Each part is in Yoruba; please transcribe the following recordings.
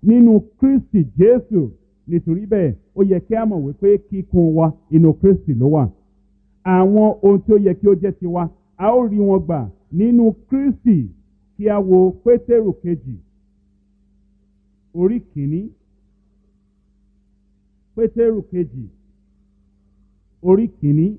nínú Kristi Jésù. Nítorí bẹ́ẹ̀ ó yẹ kí a mọ̀ wípé kíkún wa inú Kristi ló wà. Àwọn ohun tí ó yẹ kí ó jẹ́ tiwa a ó rí wọn gbà nínú Kristi. Kí a wo Pétérù kejì orí kìíní. Pétérù kejì orí kìíní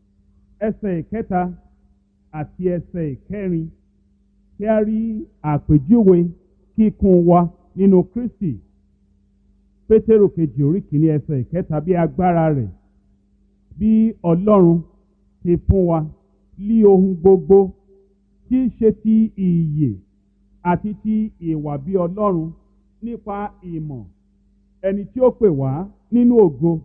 ẹsẹ̀ ìkẹta àti ẹsẹ̀ ìkẹrin. Kí a rí àpèjúwe kíkún wa nínú Kristi. Pétérù kejì orí kìíní ẹsẹ̀ ìkẹta, bí agbára rẹ̀ bí Ọlọ́run ti fún wa lí ohun gbogbo tí í ṣe ti ìyè àti ti ìwà bí Ọlọ́run nípa ìmọ̀ ẹni tí ó pè wá nínú ògo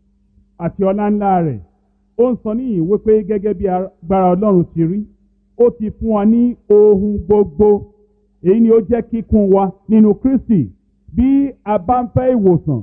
àti ọlá ńlá rẹ̀. Ó ń sọ níyìn wípé gẹ́gẹ́ bí agbára Ọlọ́run ti rí, ó ti fún wa ní ohun gbogbo. Èyí ni ó jẹ́ kíkún wa nínú Kristi. Bí a bá ń fẹ́ ìwòsàn,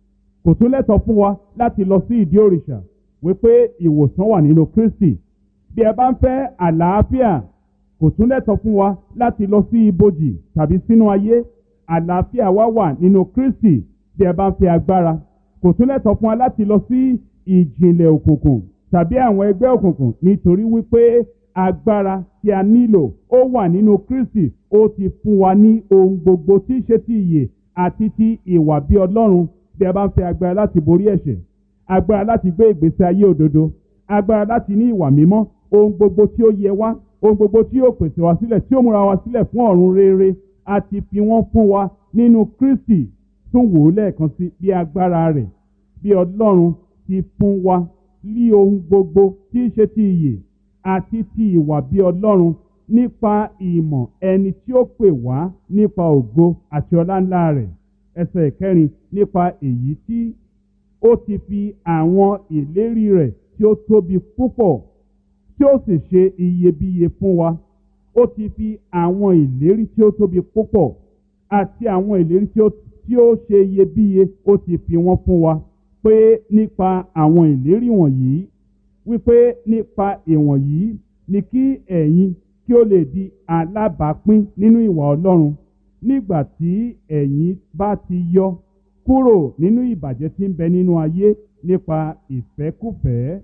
kò tún lẹ́tọ̀ọ́ fún wa láti lọ sí ìdí òrìṣà wípé ìwòsàn wà nínú Kristi. Bí a bá ń fẹ́ àlàáfíà, kò tún lẹ́tọ̀ọ́ fún wa láti lọ sí ibojì tàbí sínú ayé. Àlàáfíà wa wà nínú Kristi. Bí a bá ń fẹ́ agbára, kò tún lẹ́tọ̀ọ́ fún wa láti lọ sí ìjìnlẹ̀ òkùnkùn tàbí àwọn ẹgbẹ́ òkùnkùn, nítorí wípé agbára tí a nílò ó wà nínú Kristi. Ó ti fún wa ní ohun gbogbo tí í ṣe ti ìyè àti ti ìwà bí Ọlọ́run. Bí a bá ń fẹ́ agbára láti borí ẹ̀ṣẹ̀, agbára láti gbé ìgbésí ayé òdodo, agbára láti ní ìwà mímọ́, ohun gbogbo tí ó yẹ wá, ohun gbogbo tí yóò pèsè wá sílẹ̀, tí ó múra wá sílẹ̀ fún ọ̀run rere, a ti fi wọ́n fún wa nínú Kristi. Tún wò ó lẹ́ẹ̀kan sí, bí agbára rẹ̀ bí Ọlọ́run ti fún wa lí ohun gbogbo tí í ṣe ti ìyè àti ti ìwà bí Ọlọ́run nípa ìmọ̀ ẹni tí ó pè wá nípa ògo àti ọlá ńlá rẹ̀. Ẹsẹ̀ ìkẹrin, nípa èyí tí ó ti fi àwọn ìlérí rẹ̀ tí ó tóbi púpọ̀ tí ó sì ṣe iyebíye fún wa. Ó ti fi àwọn ìlérí tí ó tóbi púpọ̀ àti àwọn ìlérí tí ó ṣe iyebíye, ó ti fi wọ́n fún wa. Pé nípa àwọn ìlérí wọ̀nyí, wípé nípa ìwọ̀nyí ni kí ẹ̀yin kí ó lè di alábàápín nínú ìwà Ọlọ́run, nígbà tí ẹ̀yin bá ti yọ kúrò nínú ìbàjẹ́ tí ń bẹ nínú ayé nípa ìfẹ́kúfẹ̀ẹ́.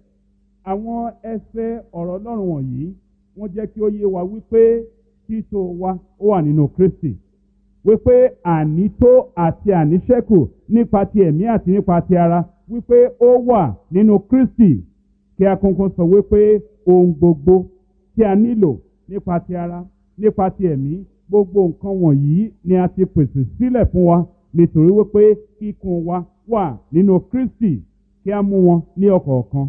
Àwọn ẹsẹ̀ ọ̀rọ̀ Ọlọ́run wọ̀nyí wọ́n jẹ́ kí ó yé wa wípé títò wa ó wà nínú Kristi. Wípé ànító àti àníṣẹ́kù nípa ti ẹ̀mí àti nípa ti ara, wípé ó wà nínú Kristi. Kí a kúnkún sọ wípé ohun gbogbo tí a nílò nípa ti ara, nípa ti ẹ̀mí, gbogbo nǹkan wọ̀nyí ni a ti pèsè sílẹ̀ fún wa, nítorí wípé kíkún wa wà nínú Kristi. Kí a mú wọn ní ọ̀kọ̀ọ̀kan.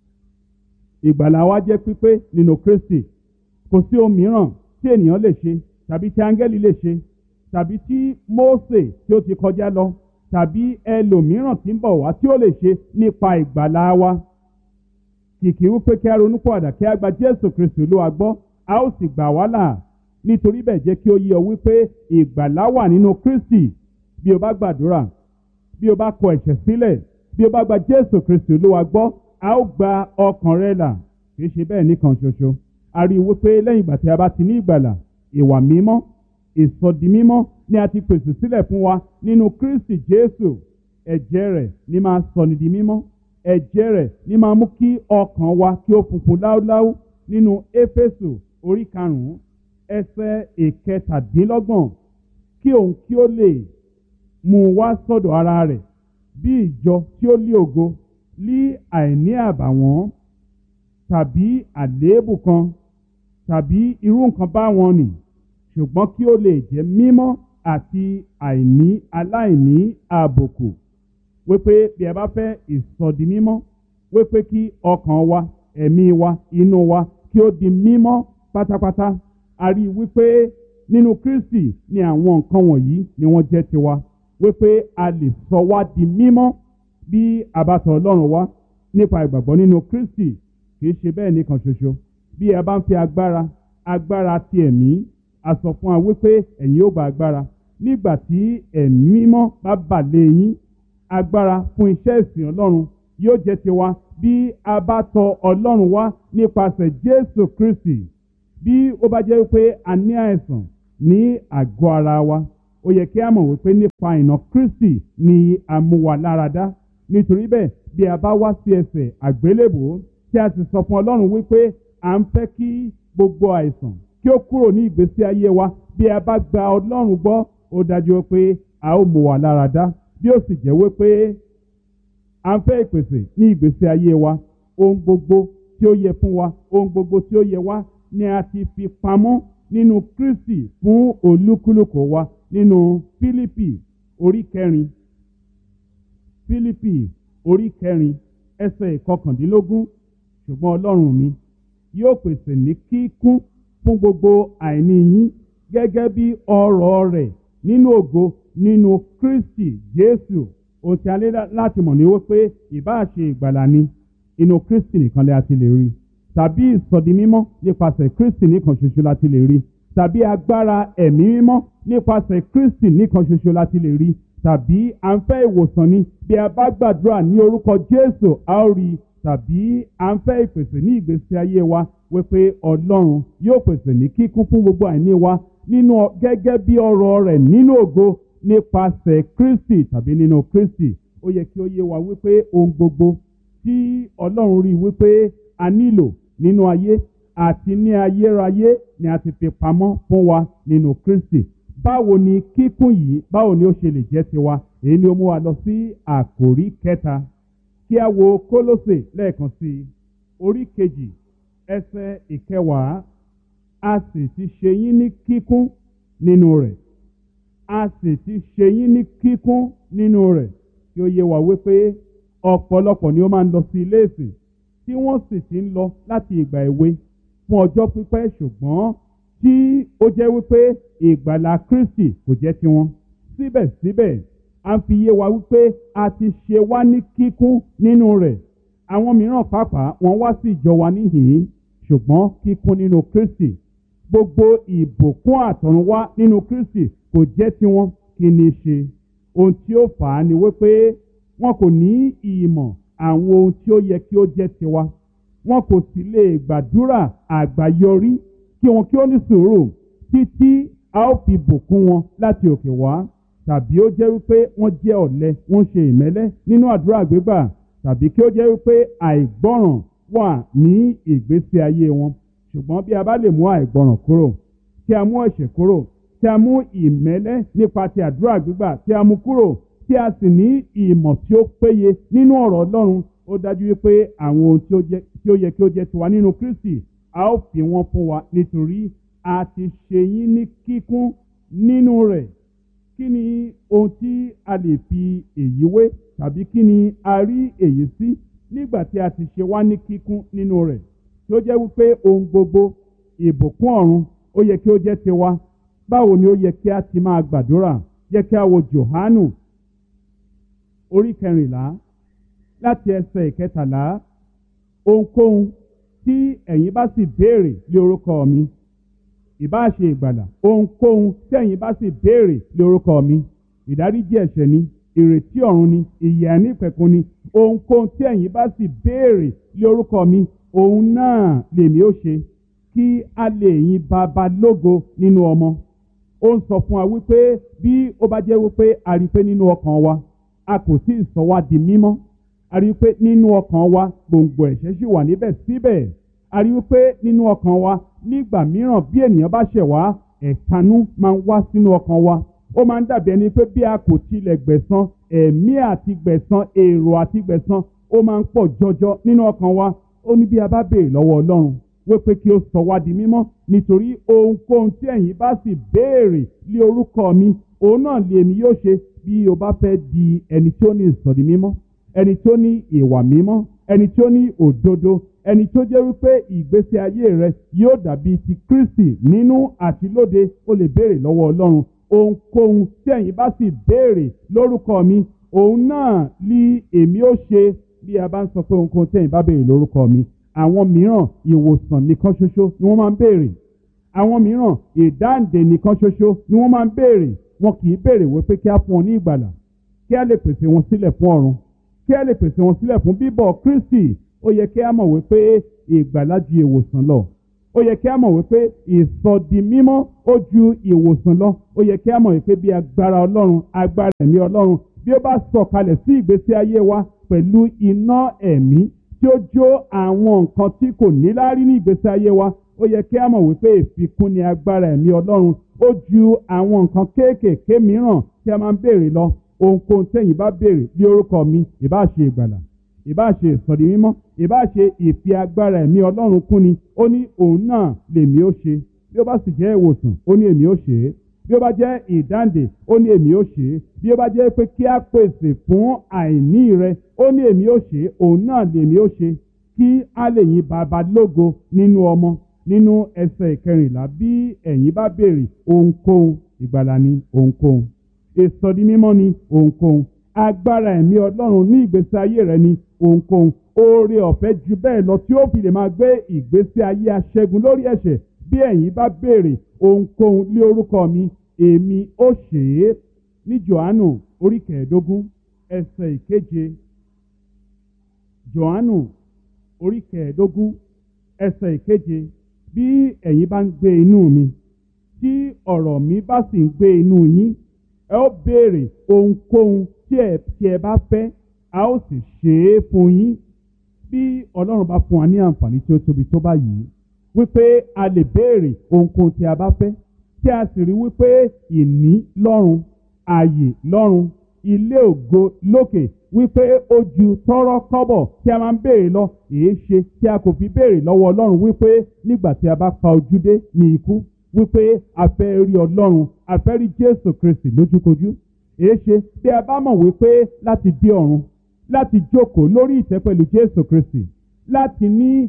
Ìgbàlà wa jẹ́ pípé nínú Kristi. Kò sí ohun mìíràn tí ènìyàn lè ṣe, tàbí tí áńgẹ́lì lè ṣe, tàbí tí Mósè tí ó ti kọjá lọ, tàbí ẹlòmíràn tí ń bọ̀ wá tí ó lè ṣe nípa ìgbàlà wa. Kìkì wípé kí a ronúpìwàdà, kí a gba Jésù Kristi Olúwa gbọ́, a ó sì gbà wá là. Nítorí bẹ́ẹ̀ jẹ́ kí ó yé ọ wípé ìgbàlà wà nínú Kristi. Bí o bá gbàdúrà, bí o bá kọ ẹ̀ṣẹ̀ sílẹ̀, bí o bá gba Jésù Kristi Olúwa gbọ́, a ó gba ọkàn rẹ là. Kì í ṣe bẹ́ẹ̀ nìkan ṣoṣo. A rí i wípé lẹ́yìn ìgbà tí a bá ti ní ìgbàlà, ìwà mímọ́, ìsọdi mímọ́ ni a ti pèsè sílẹ̀ fún wa nínú Kristi Jésù. Ẹ̀jẹ̀ rẹ̀ ni máa sọni di mímọ́. Ẹ̀jẹ̀ rẹ̀ ni máa mú kí ọkàn wa kí ó funfun láúláú. Nínú Éfésù orí 5 ẹsẹ̀ 17, kí òun kí ó lè mú wá sọ́dọ̀ ara rẹ̀ bí ìjọ tí ó lé ògo, lí àìní àbàwọ́n tàbí àléébù kan tàbí irú nǹkan báwọn nì, ṣùgbọ́n kí ó lè jẹ́ mímọ́ àti aláìní àbùkù. Wípé bí ẹ bá fẹ́ ìsọdi mímọ́, wípé kí ọkàn wa, ẹ̀mí wa, inú wa kí ó di mímọ́ pátápátá. A rí wípé nínú Kristi ni àwọn nǹkan wọ̀nyí ni wọ́n jẹ́ tiwa. Wípé a lè sọ wá di mímọ́ bí a bá tọ̀ Ọlọ́run wá nípa ìgbàgbọ́ nínú Kristi. Kì í ṣe bẹ́ẹ̀ nìkan ṣoṣo. Bí ẹ bá ń fi agbára ti ẹ̀mí, a sọ fún wa wípé ẹ̀yin ó gba agbára nígbà tí ẹ̀mí mímọ́ bá bà lé yín. Agbára fún iṣẹ́ ìsìn Ọlọ́run yóò jẹ́ tiwa bí a bá tọ̀ Ọlọ́run wá nípasẹ̀ Jésù Kristi. Bí ó bá jẹ́ wípé a ní àìsàn ní àgọ́ ara wa, ó yẹ kí a mọ̀ wípé nípa ìnà Kristi ni a mú wa láradá. Nítorí bẹ́ẹ̀ bí a bá wá sí ẹsẹ̀ àgbélébùú tí a sì sọ fún Ọlọ́run wípé à ń fẹ́ kí gbogbo àìsàn kí ó kúrò ní ìgbésí ayé wa, bí a bá gba Ọlọ́run gbọ́, ó dájú pé a ó mú wa láradá. Bí ó sì jẹ́ wípé à ń fẹ́ ìpèsè ní ìgbésí ayé wa, ohun gbogbo tí ó yẹ fún wa, ohun gbogbo tí ó yẹ wá ni a ti fi pamọ́ nínú Kristi fún olúkúlùkù wa nínú Fílípì orí kẹrin. Fílípì orí kẹrin ẹsẹ̀ ìkọkàndínlógún. Ṣùgbọ́n Ọlọ́run mi yóò pèsè ní kíkún fún gbogbo àìní yín gẹ́gẹ́ bí ọrọ̀ rẹ̀ nínú ògo nínú Kristi Jésù. Ohun tí a lè láti mọ̀ ní wípé ìbáà ṣe ìgbàlà ni, inú Kristi nìkan lè a ti lè rí, tàbí ìsọdi mímọ́ nípasẹ̀ Kristi nìkan ṣoṣo la ti lè rí, tàbí agbára ẹ̀mí mímọ́ nípasẹ̀ Kristi nìkan ṣoṣo la ti lè rí, tàbí à ń fẹ́ ìwòsàn ni, bí a bá gbàdúrà ní orúkọ Jésù a ó rí, tàbí à ń fẹ́ ìpèsè ní ìgbésí ayé wa wípé Ọlọ́run yóò pèsè ní kíkún fún gbogbo àìní wa nínú gẹ́gẹ́ bí ọrọ̀ rẹ̀ nínú ògo nípasẹ̀ Kristi tàbí nínú Kristi. Ó yẹ kí ó yé wa wípé ohun gbogbo tí Ọlọ́run rí wípé a nílò nínú ayé àti ní ayérayé ni a ti fi pamọ́ fún wa nínú Kristi. Báwo ni kíkún yìí, báwo ni ó ṣe lè jẹ́ tiwa? Èyí ni ó mú wa lọ sí àkòrí kẹta. Kí a wo Kólósè lẹ́ẹ̀kan sí orí kejì ẹsẹ̀ ìkẹwàá. A sì ti ṣe yín ní kíkún nínú rẹ̀. A sì ti ṣe yín ní kíkún nínú rẹ̀. Kí ó yé wa wípé ọ̀pọ̀lọpọ̀ ni ó máa ń lọ sí ilé ìsìn tí wọ́n sì ti ń lọ láti ìgbà èwe fún ọjọ́ pípẹ́, ṣùgbọ́n tí ó jẹ́ wípé ìgbàlà Kristi kò jẹ́ tiwọn. Síbẹ̀síbẹ̀ a fi yé wa wípé a ti ṣe wá ní kíkún nínú rẹ̀. Àwọn mìíràn pàápàá wọ́n wá sí ìjọ wa níhìn-ín, ṣùgbọ́n kíkún nínú Kristi, gbogbo ìbùkún àtọ̀runwá nínú Kristi kò jẹ́ tiwọn. Kí ni ṣe? Ohun tí ó fà á ni wípé wọn kò ní ìmọ̀ àwọn ohun tí ó yẹ kí ó jẹ́ tiwa. Wọn kò sì lè gbàdúrà àgbáyọrí kí wọn kí ó ní sùúrù títí a ó fi bùkún wọn láti òkè wá. Tàbí ó jẹ́ wípé wọ́n jẹ́ ọ̀lẹ, wọ́n ṣe ìmẹ́lẹ́ nínú àdúrà gbígbà, tàbí kí ó jẹ́ wípé àìgbọ́ràn wà ní ìgbésí ayé wọn. Ṣùgbọ́n bí a bá lè mú àìgbọ́ràn kúrò, tí a mú ẹ̀ṣẹ̀ kúrò, tí a mú ìmẹ́lẹ́ nípa ti àdúrà gbígbà, tí a mú kúrò, tí a sì ní ìmọ̀ tí ó péye nínú ọ̀rọ̀ Ọlọ́run, ó dájú wípé àwọn ohun tí ó yẹ kí ó jẹ́ tiwa nínú Kristi a ó fi wọ́n fún wa, nítorí a ti ṣe yín ní kíkún nínú rẹ̀. Kí ni ohun tí a lè fi èyí wé, tàbí kí ni a rí èyí sí nígbà tí a ti ṣe wá ní kíkún nínú rẹ̀? Tí ó jẹ́ wípé ohun gbogbo ìbùkún ọ̀run ó yẹ kí ó jẹ́ tiwa. Báwo ni ó yẹ kí a ti máa gbàdúrà? Jẹ́ kí a wo Jòhánù orí kẹrìnlá láti ẹsẹ̀ ìkẹtàlá. Ohunkóhun tí ẹ̀yin bá sì béèrè lé orúkọ mi, ìbá ṣe ìgbàlà, ohunkóhun tí ẹ̀yin bá sì béèrè lé orúkọ mi, ìdáríjì ẹ̀ṣẹ̀ ni, ìrètí ọ̀run ni, ìyè àìnípẹ̀kun ni. Ohunkóhun tí ẹ̀yin bá sì béèrè lé orúkọ mi, òun náà lèmi ó ṣe, kí a lè yin Baba lógo nínú ọmọ. Ó ń sọ fún wa wípé bí ó bá jẹ́ wípé a rí pé nínú ọkàn wa a kò tí ì sọ wá di mímọ́, a rí pé nínú ọkàn wa gbòǹgbò ẹ̀ṣẹ̀ sì wà níbẹ̀ síbẹ̀, a rí wípé nínú ọkàn wa nígbà mìíràn bí ènìyàn bá ṣẹ̀ wá, ẹ̀tanú máa ń wá sínú ọkàn wa. Ó máa ń dàbí ẹni pé bí a kò tilẹ̀ gbẹ̀san, ẹ̀mí àti gbẹ̀san, èrò àti gbẹ̀san ó máa ń pọ̀ jọjọ nínú ọkàn wa. Ó ní bí a bá béèrè lọ́wọ́ Ọlọ́run wípé kí ó sọ wá di mímọ́, nítorí ohunkóhun tí ẹ̀yin bá sì béèrè lé orúkọ mi, òun náà lèmi yóò ṣe. Bí o bá fẹ́ di ẹni tí ó ní ìsọ̀dí mímọ́, ẹni tí ó ní ìwà mímọ́, ẹni tí ó ní òdodo, ẹni tó jẹ́ wípé ìgbésí ayé rẹ yóò dàbí ti Kristi nínú àti lóde, ó lè béèrè lọ́wọ́ Ọlọ́run. Ohunkóhun tí ẹ̀yin bá sì béèrè lórúkọ mi, òun náà ni èmi ó ṣe. Bí a bá ń sọ pé ohunkóhun tí ẹ̀yin bá béèrè lórúkọ mi, àwọn mìíràn ìwòsàn nìkan ṣoṣo ni wọ́n máa ń béèrè. Àwọn mìíràn ìdáǹdè nìkan ṣoṣo ni wọ́n máa ń béèrè. Wọn kì í béèrè wípé kí a fún wọn ní ìgbàlà, kí a lè pèsè wọn sílẹ̀ fún ọ̀run, kí a lè pèsè wọn sílẹ̀ fún bíbọ̀ Kristi. Ó yẹ kí a mọ̀ wípé ìgbàlà ju ìwòsàn lọ. ó yẹ kí a mọ̀ wípé ìsọdimímọ́ ó ju ìwòsàn lọ. Ó yẹ kí a mọ̀ wípé bí agbára Ọlọ́run, agbára ẹ̀mí Ọlọ́run bí ó bá sọ̀kalẹ̀ sí ìgbésí ayé wa pẹ̀lú iná ẹ̀mí tí ó jó àwọn nǹkan tí kò níláárí ní ìgbésí ayé wa, ó yẹ kí a mọ̀ wípé ìfikún ni agbára ẹ̀mí Ọlọ́run. Ó ju àwọn nǹkan kéékèèké mìíràn tí a máa ń béèrè lọ. Ohunkóhun tẹ́yin bá béèrè bí orúkọ mi, ìbá ṣe ìgbàlà, ìbá ṣe ìsọ̀dí mímọ́, ìbá ṣe ìfi agbára ẹ̀mí Ọlọ́run kún ni, ó ní òun náà lèmi ó ṣe. Bí ó bá sì jẹ́ ìwòsàn, ó ní èmi ó ṣe é. Bí ó bá jẹ́ ìdáǹdè, ó ní èmi ó ṣe é. Bí ó bá jẹ́ pé kí a pèsè fún àìní rẹ, ó ní èmi ó ṣe é. Òun náà lèmi ó ṣe, kí a lè yin bàbá lógo nínú ọmọ. Nínú ẹsẹ̀ ìkẹrìnlá, bí ẹ̀yin bá béèrè ohunkóhun, ìgbàlà ni ohunkóhun, ìsọ̀dí mímọ́ ni ohunkóhun, agbára ẹ̀mí Ọlọ́run ní ìgbésí ayé rẹ ni ohunkóhun, oore ọ̀fẹ́ ju bẹ́ẹ̀ lọ tí ó fi lè máa gbé ìgbésí ayé aṣẹ́gun lórí ẹ̀ṣẹ̀. Bí ẹ̀yin bá béèrè ohunkóhun lé orúkọ mi, èmi ó ṣe é. Ní Jòhánù orí 15 ẹsẹ̀ 7. Jòhánù orí 15 ẹsẹ̀ 7. Bí ẹ̀yin bá ń gbé inú mi, tí ọ̀rọ̀ mi bá sì ń gbé inú yín, ẹ ó béèrè ohunkóhun tí ẹ bá fẹ́, a ó sì ṣe é fún yín. Bí Ọlọ́run bá fún wa ní àǹfààní tí ó tóbi tó báyìí, wípé a lè béèrè ohunkóhun tí a bá fẹ́, tí a sì rí wípé ìní lọ́run, ààyè lọ́run, ilé ògo lókè, wípé ó ju tọ́rọ́ kọ́bọ̀ tí a máa ń béèrè lọ. Èé ṣe tí a kò fi béèrè lọ́wọ́ Ọlọ́run wípé nígbà tí a bá pa ojú dé ní ikú, wípé a fẹ́ rí Ọlọ́run, a fẹ́ rí Jésù Kristi lójúkojú. Èé ṣe bí a bá mọ̀ wípé láti dé ọ̀run, láti jókòó lórí ìtẹ́ pẹ̀lú Jésù Kristi, láti ní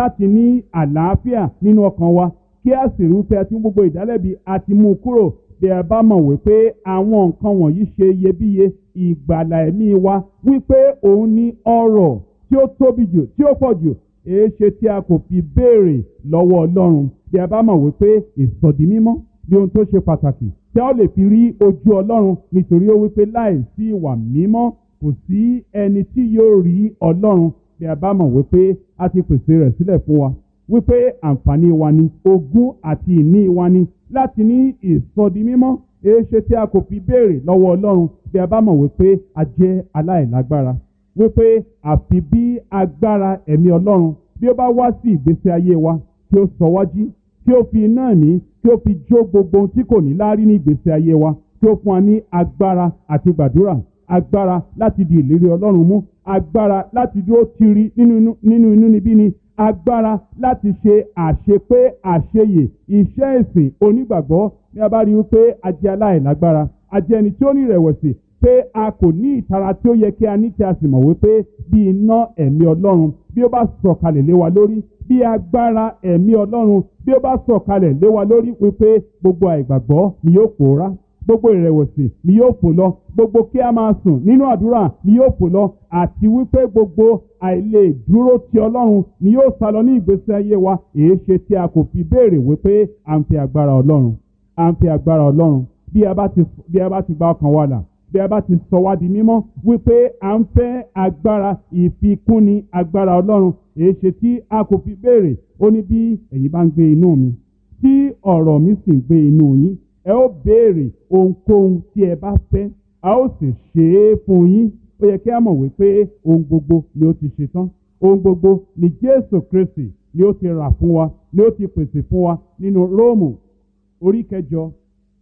àlàáfíà nínú ọkàn wa, kí a sì rí wípé a ti mú gbogbo ìdálẹ́bi àti mú kúrò. Bí a bá mọ̀ wípé àwọn nǹkan wọ̀nyí ṣe iyebíye, ìgbàlà ẹ̀mí wa, wípé òun ní ọrọ̀ tí ó tóbi jù, tí ó pọ̀ jù, èé ṣe tí a kò fi béèrè lọ́wọ́ Ọlọ́run. Bí a bá mọ̀ wípé ìsọ̀dí mímọ́ bí ohun tó ṣe pàtàkì tí a lè fi rí ojú Ọlọ́run, nítorí ó wípé láìsí ìwà mímọ́ kò sí ẹni tí yóò rí Ọlọ́run. Bí a bá mọ̀ wípé a ti pèsè rẹ̀ sílẹ̀ fún wa, wípé àǹfààní wa ni, ogún àti ìní wa ni láti ní ìsọ̀dí mímọ́, èé ṣe tí a kò fi béèrè lọ́wọ́ Ọlọ́run. Bí a bá mọ̀ wípé a jẹ́ aláìlágbára, wípé àfi bí agbára ẹ̀mí Ọlọ́run bí ó bá wá sí ìgbésí ayé wa, tí ó sọ wá jí, tí ó fi iná ẹ̀mí, tí ó fi jó gbogbo ohun tí kò ní láárí ní ìgbésí ayé wa, tí ó fún wa ní agbára àti gbàdúrà, agbára láti di ìlérí Ọlọ́run mú, agbára láti dúró tiri nínú inúnibíni, agbára láti ṣe àṣepé àṣeyè iṣẹ́ ìsìn onígbàgbọ́. Ní a bá rí wípé a jẹ́ aláìlágbára, a jẹ́ ẹni tí ó ní ìrẹ̀wẹ̀sì, pé a kò ní ìtara tí ó yẹ kí a ní, tí a sì mọ̀ wípé bí iná ẹ̀mí Ọlọ́run bí ó bá sọ̀kalẹ̀ lé wa lórí, bí agbára ẹ̀mí Ọlọ́run bí ó bá sọ̀kalẹ̀ lé wa lórí, wípé gbogbo àìgbàgbọ́ ni yóò pòórá, gbogbo ìrẹ̀wẹ̀sì ni yóò fò lọ, gbogbo kí a máa sùn nínú àdúrà ni yóò fò lọ, àti wípé gbogbo àìlè dúró ti Ọlọ́run ni yóò sálọ ní ìgbésí ayé wa. Èé ṣe tí a kò fi béèrè wípé à ń fi agbára Ọlọ́run, à ń fi agbára Ọlọ́run. Bí a bá ti gba ọkàn wa là, bí a bá ti sọ wá di mímọ́, wípé à ń fẹ́ agbára ìfikúnni agbára Ọlọ́run. Èé ṣe tí a kò fi béèrè. Ó ní bí ẹ̀yin bá ń gbé inú mi, tí ọ̀rọ̀ mi sì ń gbé inú yín, ẹ ó béèrè ohunkóhun tí ẹ bá fẹ́, a ó sì ṣe é fún yín. Ó yẹ kí a mọ̀ wípé ohun gbogbo ni ó ti ṣe tán. Ohun gbogbo ni Jésù Kristi ni ó ti rà fún wa, ni ó ti pèsè fún wa. Nínú Róòmù orí 8,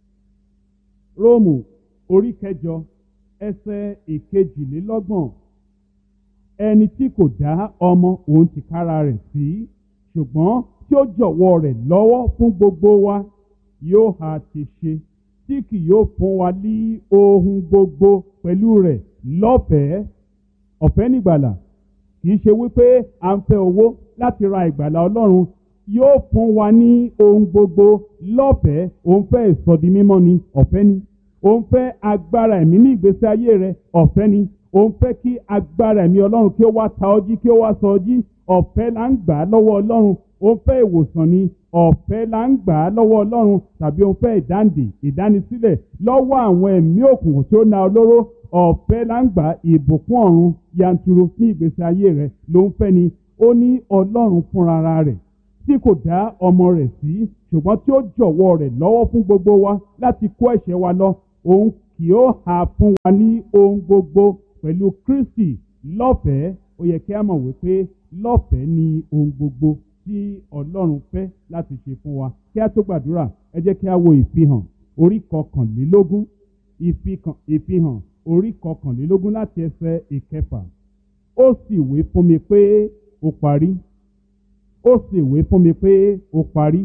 Róòmù orí 8 ẹsẹ̀ 22. Ẹni tí kò dá ọmọ òun tìkára rẹ̀ sí, ṣùgbọ́n tí ó jọ̀wọ́ rẹ̀ lọ́wọ́ fún gbogbo wa, yóò ha ti ṣe tí kì yóò fún wa ní ohun gbogbo pẹ̀lú rẹ̀ lọ́fẹ̀ẹ́. Ọ̀fẹ́ nígbàlà, kì í ṣe wípé à ń fẹ́ owó láti ra ìgbàlà Ọlọ́run. Yóò fún wa ní ohun gbogbo lọ́fẹ̀ẹ́. Òun fẹ́ ìsọdi mímọ́ ni, ọ̀fẹ́ ni. Òun fẹ́ agbára ẹ̀mí ní ìgbésí ayé rẹ̀, ọ̀fẹ́ ni. Òun fẹ́ kí agbára ẹ̀mí Ọlọ́run kí ó wá ta ọ́ jí, kí ó wá sọ ọ́ jí, ọ̀fẹ́ là ń gbà á lọ́wọ́ Ọlọ́run. Òun fẹ́ ìwòsàn ni, ọ̀fẹ́ là ń gbà á lọ́wọ́ Ọlọ́run. Tàbí òun fẹ́ ìdáǹdè, ìdánisílẹ̀ lọ́wọ́ àwọn ẹ̀mí òkùnkùn tí ó na olóró, ọ̀fẹ́ là ń gbà ìbùkún ọ̀run yanturu ní ìgbésí ayé rẹ̀ ló ń fẹ́ ni. Ó ní Ọlọ́run fúnra rẹ̀ tí kò dá ọmọ rẹ̀ sí ṣùgbọ́n tí ó jọ̀wọ́ rẹ̀ lọ́wọ́ fún gbogbo wa láti kó ẹ̀ṣẹ̀ wa lọ, òun kì yóò hà fún wa ní ohun gbogbo pẹ̀lú Kristi lọ́fẹ̀ẹ́. Ó yẹ kí a mọ̀ wípé lọ́fẹ̀ẹ́ ni ohun gbogbo tí Ọlọ́run fẹ́ láti ṣe fún wa. Kí a tó gbàdúrà, ẹ jẹ́ kí a wo ìfihàn orí kọkànlélógún. Ìfihàn orí kọkànlélógún láti ẹsẹ̀ ìkẹfà. Ó sì wí fún mi pé ó parí. Ó sì wí fún mi pé ó parí.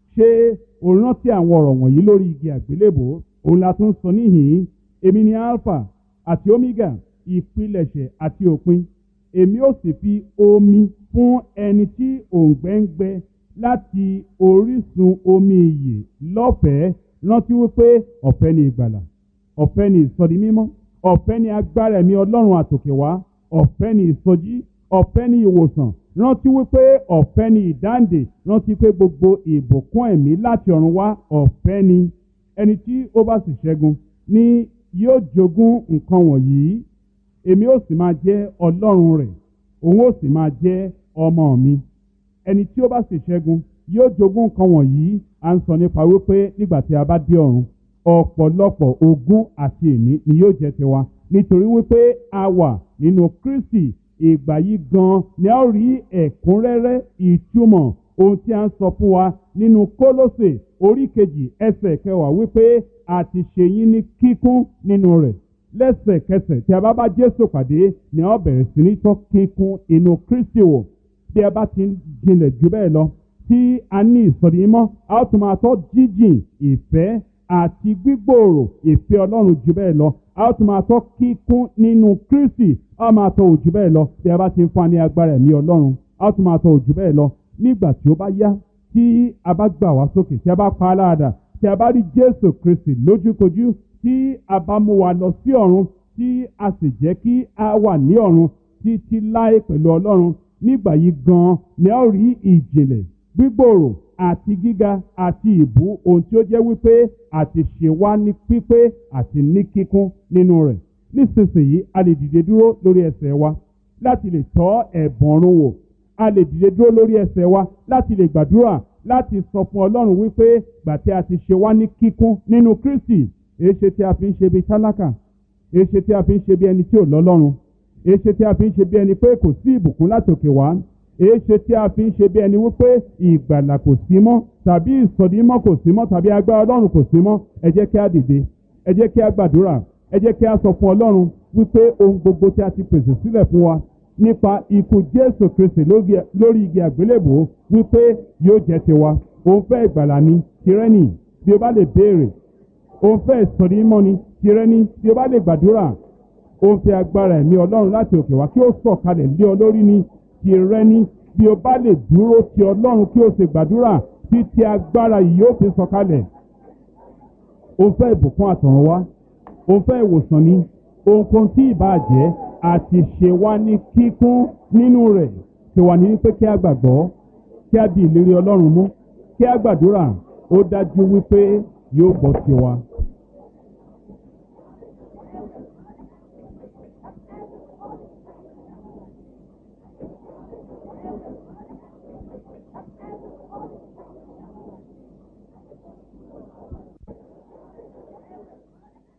Ṣé o rántí àwọn ọ̀rọ̀ wọ̀nyí lórí igi àgbélébò? Òun la tún sọ níhìn-ín. Èmi ni Alpha àti Omega, ìpilẹ̀ṣẹ̀ àti òpin. Èmi ó sì fi omi fún ẹni tí òǹgbẹ ń gbẹ láti orísun omi ìyè lọ́fẹ̀ẹ́. Rántí wípé ọ̀fẹ́ ni ìgbàlà, ọ̀fẹ́ ni ìsọdi mímọ́, ọ̀fẹ́ ni agbára ẹ̀mí Ọlọ́run àtòkè wá, ọ̀fẹ́ ni ìsọjí, ọ̀fẹ́ ni ìwòsàn. Rántí wípé ọ̀fẹ́ ni ìdáǹdè. Rántí pé gbogbo ìbùkún ẹ̀mí láti ọ̀run wá ọ̀fẹ́ ni. Ẹni tí ó bá sì ṣẹ́gun ni yóò jogún nǹkan wọ̀nyí. Èmi ó sì máa jẹ́ Ọlọ́run rẹ̀, òun ó sì máa jẹ́ ọmọ mi. Ẹni tí ó bá sì ṣẹ́gun yóò jogún nǹkan wọ̀nyí. À ń sọ nípa wípé nígbà tí a bá dé ọ̀run, ọ̀pọ̀lọpọ̀ ogún àti ìní ni yóò jẹ́ tiwa, nítorí wípé a wà nínú Kristi. Ìgbà yìí gan ni a ó rí ẹ̀kúnrẹ́rẹ́ ìtumọ̀ ohun tí a ń sọ fún wa nínú Kólósè orí kejì ẹsẹ̀ kẹwàá wípé a ti ṣe yín ní kíkún nínú rẹ̀. Lẹ́sẹ̀kẹsẹ̀ tí a bá Jésù pàdé ni a ó bẹ̀rẹ̀ sí ní tọ́ kíkún inú Kristi wò. Bí a bá ti ń jinlẹ̀ jù bẹ́ẹ̀ lọ, tí a ní ìsọ̀rí mímọ́, a ó tún máa tọ́ jíjìn ìfẹ́ àti gbígbòòrò ìfẹ́ Ọlọ́run jù bẹ́ẹ̀ lọ. A ó tún máa tọ́ kíkún nínú Kristi. A ó máa tọ́ òjù bẹ́ẹ̀ lọ bí a bá ti ń fún wa ní agbára ẹ̀mí Ọlọ́run. A ó tún máa tọ́ òjù bẹ́ẹ̀ lọ nígbà tí ó bá yá, tí a bá gbà wá sókè, tí a bá pa á láàdà, tí a bá rí Jésù Kristi lójúkojú, tí a bá mú wa lọ sí ọ̀run, tí a sì jẹ́ kí a wà ní ọ̀run títí láé pẹ̀lú Ọlọ́run. Nígbà yìí gan ni a ó rí ìjìnlẹ̀, gbígbòòrò àti gíga àti ìbú ohun tí ó jẹ́ wípé àti ṣe wá ní pípé àti ní kíkún nínú rẹ̀. Nísinsìnyí a lè dìde dúró lórí ẹsẹ̀ wa láti lè tọ́ ẹ̀bùn ọ̀run wò. A lè dìde dúró lórí ẹsẹ̀ wa láti lè gbàdúrà, láti sọ fún Ọlọ́run wípé gbà tí a ti ṣe wá ní kíkún nínú Kristi. Èéṣe tí a fi ń ṣe bí tálákà? Èéṣe tí a fi ń ṣe bí ẹni tí ò lọ́lọ́run? Èéṣe tí a fi ń ṣe bí ẹni pé kò sí ìbùkún látòkè wá? Èéṣe tí a fi ń ṣe bí ẹni wípé ìgbàlà kò sí mọ́, tàbí ìsọ̀dí mọ́ kò sí mọ́, tàbí agbára Ọlọ́run kò sí mọ́? Ẹ jẹ́ kí a dìde, ẹ jẹ́ kí a gbàdúrà, ẹ jẹ́ kí a sọ fún Ọlọ́run wípé ohun gbogbo tí a ti pèsè sílẹ̀ fún wa nípa ikú Jésù Kristi lórí igi àgbélébò wípé yóò jẹ́ tiwa. Òun fẹ́ ìgbàlà ni, tirẹ̀ ni, bí o bá lè béèrè. Òun fẹ́ ìsọ̀rí mímọ́ ni, tirẹ̀ ni, bí o bá lè gbàdúrà. Òun fẹ́ agbára ẹ̀mí Ọlọ́run láti òkè wá kí ó sọ̀kalẹ̀ lé ọ lórí ni, tirẹ̀ ni, bí o bá lè dúró ti Ọlọ́run kí o sì gbàdúrà títí agbára yìí yóò fi sọ̀kalẹ̀. Òun fẹ́ ìbùkún àtọ̀run wá, òun fẹ́ ìwòsàn ni, ohunkóhun tí ìbá jẹ́ àti ṣe wá ní kíkún nínú rẹ̀. Ṣe wà ní wípé kí a gbàgbọ́, kí a di ìlérí Ọlọ́run mú, kí a gbàdúrà, ó dájú wípé yóò gbọ́ tiwa.